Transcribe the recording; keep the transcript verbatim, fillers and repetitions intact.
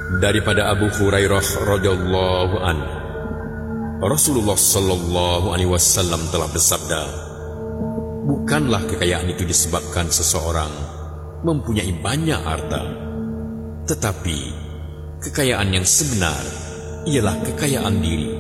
Daripada Abu Hurairah radhiyallahu anhu, Rasulullah sallallahu alaihi wasallam telah bersabda, bukanlah kekayaan itu disebabkan seseorang mempunyai banyak harta, tetapi kekayaan yang sebenar ialah kekayaan diri.